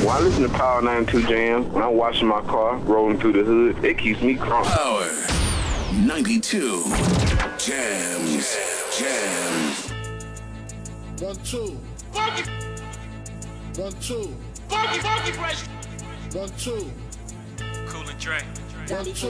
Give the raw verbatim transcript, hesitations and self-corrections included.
When I listen to Power ninety-two Jam, when I'm washing my car, rolling through the hood, it keeps me crunk. Power ninety-two Jams. Jams. One, two. Funky. One, two. Funky, funky fresh. One, two. Cool and Dre. One, two.